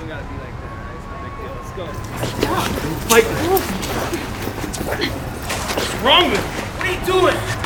don't gotta be like that, right? It's not a big deal. Let's go. Fight. What's wrong with you? What are you doing?